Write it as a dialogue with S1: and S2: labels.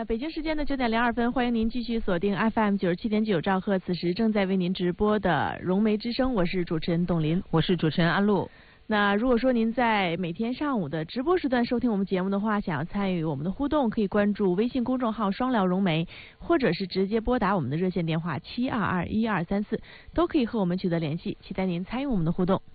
S1: 北京时间的9:02，欢迎您继续锁定 FM 97.9兆赫，此时正在为您直播的融媒之声，我是主持人董琳，
S2: 我是主持人安露。
S1: 那如果说您在每天上午的直播时段收听我们节目的话，想要参与我们的互动，可以关注微信公众号双聊融媒，或者是直接拨打我们的热线电话7221234，都可以和我们取得联系，期待您参与我们的互动。